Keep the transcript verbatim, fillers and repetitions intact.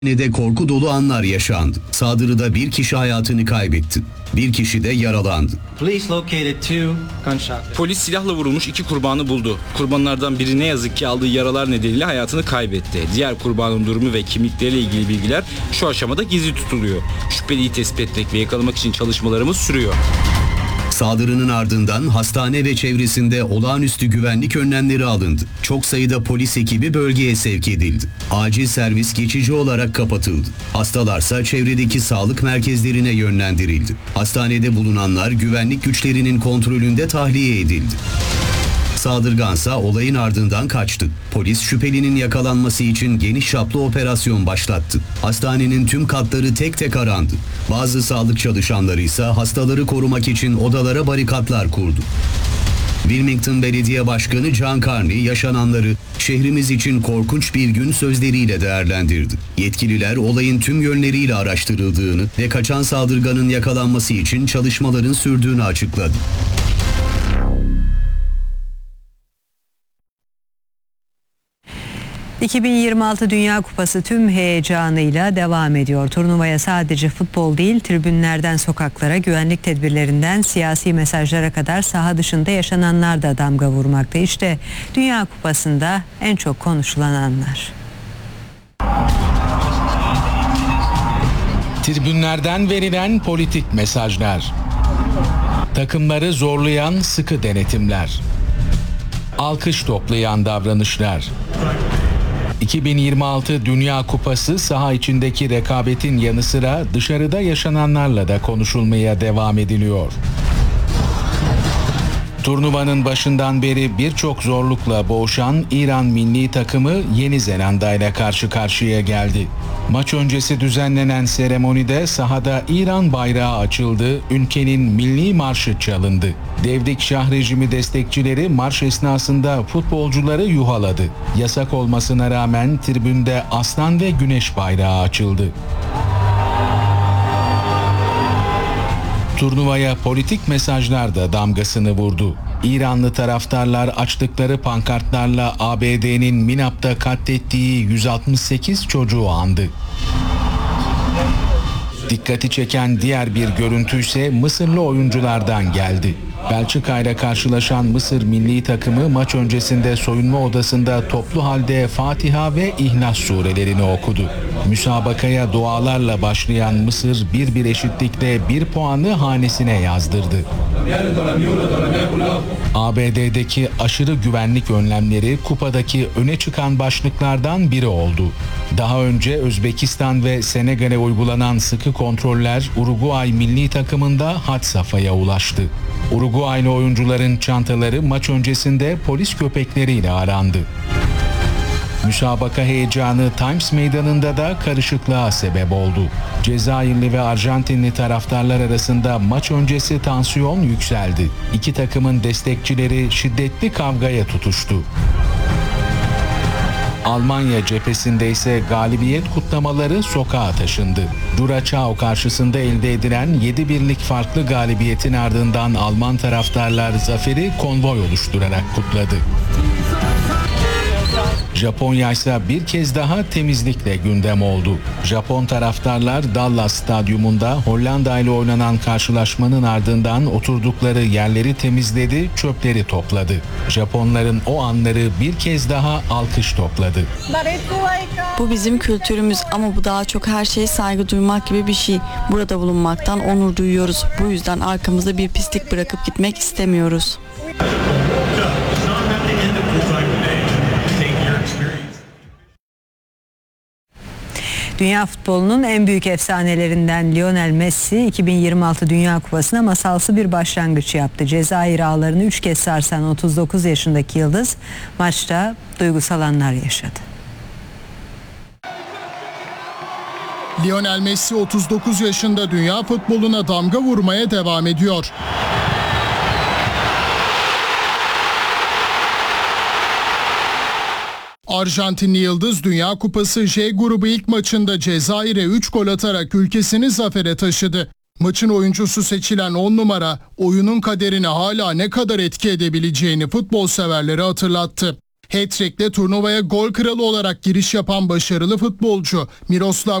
de korku dolu anlar yaşandı. Saldırıda bir kişi hayatını kaybetti. Bir kişi de yaralandı. Polis silahla vurulmuş iki kurbanı buldu. Kurbanlardan biri ne yazık ki aldığı yaralar nedeniyle hayatını kaybetti. Diğer kurbanın durumu ve kimlikleriyle ilgili bilgiler şu aşamada gizli tutuluyor. Şüpheliyi tespit etmek ve yakalamak için çalışmalarımız sürüyor. Saldırının ardından hastane ve çevresinde olağanüstü güvenlik önlemleri alındı. Çok sayıda polis ekibi bölgeye sevk edildi. Acil servis geçici olarak kapatıldı. Hastalarsa çevredeki sağlık merkezlerine yönlendirildi. Hastanede bulunanlar güvenlik güçlerinin kontrolünde tahliye edildi. Saldırgansa olayın ardından kaçtı. Polis şüphelinin yakalanması için geniş çaplı operasyon başlattı. Hastanenin tüm katları tek tek arandı. Bazı sağlık çalışanları ise hastaları korumak için odalara barikatlar kurdu. Wilmington Belediye Başkanı John Carney yaşananları "şehrimiz için korkunç bir gün" sözleriyle değerlendirdi. Yetkililer olayın tüm yönleriyle araştırıldığını ve kaçan saldırganın yakalanması için çalışmaların sürdüğünü açıkladı. iki bin yirmi altı Dünya Kupası tüm heyecanıyla devam ediyor. Turnuvaya sadece futbol değil, tribünlerden sokaklara, güvenlik tedbirlerinden siyasi mesajlara kadar saha dışında yaşananlar da damga vurmakta. İşte Dünya Kupası'nda en çok konuşulan anlar. Tribünlerden verilen politik mesajlar, takımları zorlayan sıkı denetimler, alkış toplayan davranışlar. iki bin yirmi altı Dünya Kupası saha içindeki rekabetin yanı sıra dışarıda yaşananlarla da konuşulmaya devam ediliyor. Turnuvanın başından beri birçok zorlukla boğuşan İran milli takımı Yeni Zelanda ile karşı karşıya geldi. Maç öncesi düzenlenen seremonide sahada İran bayrağı açıldı, ülkenin milli marşı çalındı. Devrik Şah rejimi destekçileri marş esnasında futbolcuları yuhaladı. Yasak olmasına rağmen tribünde aslan ve güneş bayrağı açıldı. Turnuvaya politik mesajlar da damgasını vurdu. İranlı taraftarlar açtıkları pankartlarla A B D'nin Minap'ta katlettiği yüz altmış sekiz çocuğu andı. Dikkati çeken diğer bir görüntü ise Mısırlı oyunculardan geldi. Belçika ile karşılaşan Mısır milli takımı maç öncesinde soyunma odasında toplu halde Fatiha ve İhlas surelerini okudu. Müsabakaya dualarla başlayan Mısır bir bir eşitlikle bir puanı hanesine yazdırdı. A B D'deki aşırı güvenlik önlemleri kupadaki öne çıkan başlıklardan biri oldu. Daha önce Özbekistan ve Senegal'e uygulanan sıkı kontroller Uruguay milli takımında had safhaya ulaştı. Uruguaylı oyuncuların çantaları maç öncesinde polis köpekleriyle arandı. Müsabaka heyecanı Times Meydanı'nda da karışıklığa sebep oldu. Cezayirli ve Arjantinli taraftarlar arasında maç öncesi tansiyon yükseldi. İki takımın destekçileri şiddetli kavgaya tutuştu. Almanya cephesinde ise galibiyet kutlamaları sokağa taşındı. Curaçao karşısında elde edilen yedi birlik farklı galibiyetin ardından Alman taraftarlar zaferi konvoy oluşturarak kutladı. Japonya ise bir kez daha temizlikle gündem oldu. Japon taraftarlar Dallas Stadyumunda Hollanda ile oynanan karşılaşmanın ardından oturdukları yerleri temizledi, çöpleri topladı. Japonların o anları bir kez daha alkış topladı. Bu bizim kültürümüz ama bu daha çok her şeye saygı duymak gibi bir şey. Burada bulunmaktan onur duyuyoruz. Bu yüzden arkamızda bir pislik bırakıp gitmek istemiyoruz. Dünya futbolunun en büyük efsanelerinden Lionel Messi iki bin yirmi altı Dünya Kupası'na masalsı bir başlangıç yaptı. Cezayir ağlarını üç kez sarsan otuz dokuz yaşındaki yıldız maçta duygusal anlar yaşadı. Lionel Messi otuz dokuz yaşında dünya futboluna damga vurmaya devam ediyor. Arjantinli yıldız Dünya Kupası J grubu ilk maçında Cezayir'e üç gol atarak ülkesini zafere taşıdı. Maçın oyuncusu seçilen on numara oyunun kaderine hala ne kadar etki edebileceğini futbol severlere hatırlattı. Hat-trick'le turnuvaya gol kralı olarak giriş yapan başarılı futbolcu Miroslav